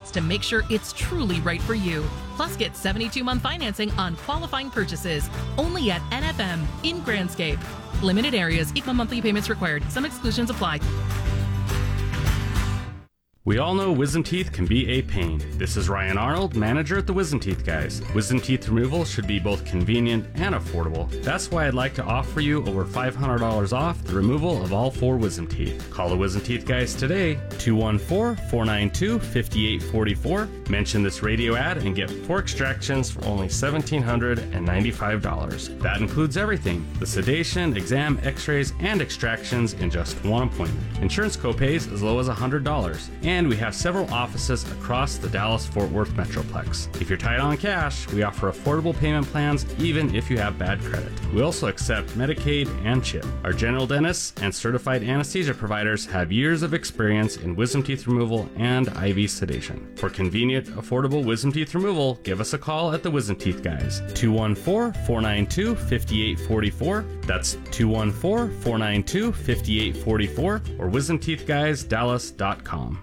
experts to make sure it's truly right for you. Plus, get 72-month financing on qualifying purchases only at NFM in Grandscape. Limited areas, equal monthly payments required. Some exclusions apply. We all know wisdom teeth can be a pain. This is Ryan Arnold, manager at the Wisdom Teeth Guys. Wisdom teeth removal should be both convenient and affordable. That's why I'd like to offer you over $500 off the removal of all 4 wisdom teeth. Call the Wisdom Teeth Guys today, 214-492-5844. Mention this radio ad and get 4 extractions for only $1,795. That includes everything: the sedation, exam, x-rays, and extractions in just one appointment. Insurance copays as low as $100. And we have several offices across the Dallas-Fort Worth Metroplex. If you're tight on cash, we offer affordable payment plans even if you have bad credit. We also accept Medicaid and CHIP. Our general dentists and certified anesthesia providers have years of experience in wisdom teeth removal and IV sedation. For convenient, affordable wisdom teeth removal, give us a call at the Wisdom Teeth Guys, 214-492-5844. That's 214-492-5844 or wisdomteethguysdallas.com.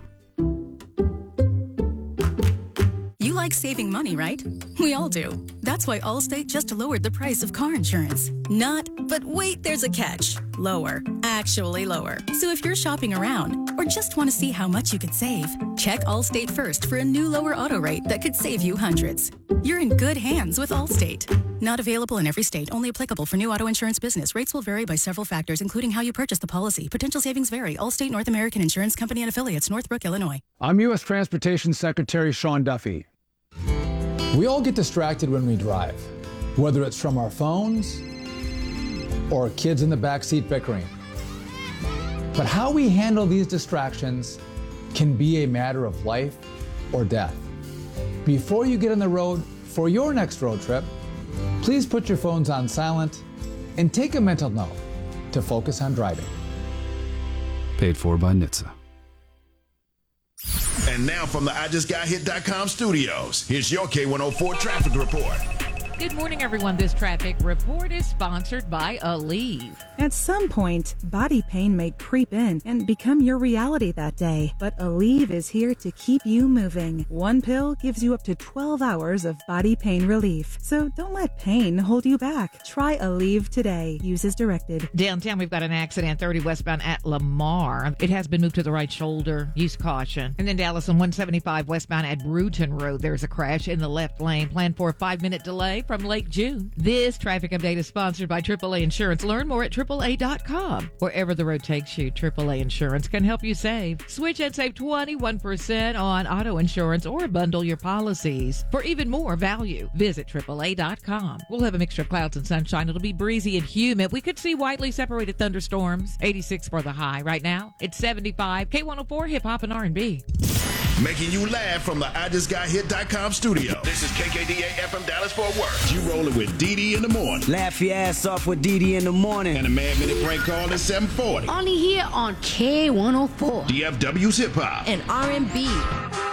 You like saving money, right? We all do. That's why Allstate just lowered the price of car insurance. Not, but wait, there's a catch. Lower. Actually lower. So if you're shopping around or just want to see how much you could save, check Allstate first for a new lower auto rate that could save you hundreds. You're in good hands with Allstate. Not available in every state. Only applicable for new auto insurance business. Rates will vary by several factors, including how you purchase the policy. Potential savings vary. Allstate North American Insurance Company and Affiliates, Northbrook, Illinois. I'm U.S. Transportation Secretary Sean Duffy. We all get distracted when we drive, whether it's from our phones or kids in the backseat bickering. But how we handle these distractions can be a matter of life or death. Before you get on the road for your next road trip, please put your phones on silent and take a mental note to focus on driving. Paid for by NHTSA. And now from the IJustGotHit.com studios, here's your K104 traffic report. Good morning, everyone. This traffic report is sponsored by Aleve. At some point, body pain may creep in and become your reality that day, but Aleve is here to keep you moving. One pill gives you up to 12 hours of body pain relief, so don't let pain hold you back. Try Aleve today. Use as directed. Downtown, we've got an accident, 30 westbound at Lamar. It has been moved to the right shoulder. Use caution. And then Dallas on 175 westbound at Bruton Road. There's a crash in the left lane. Plan for a 5-minute delay from Lake June. This traffic update is sponsored by AAA Insurance. Learn more at AAA.com. Wherever the road takes you, AAA Insurance can help you save. Switch and save 21% on auto insurance or bundle your policies. For even more value, visit AAA.com. We'll have a mixture of clouds and sunshine. It'll be breezy and humid. We could see widely separated thunderstorms. 86 for the high. Right now, it's 75. K104 Hip Hop and R&B. Making you laugh from the IJustGotHit.com studio. This is KKDA FM Dallas-Fort Worth. You rolling with Dee in the morning. Laugh your ass off with Dee in the morning. And a Mad Minute prank call at 740. Only here on K104. DFW's Hip Hop and R&B.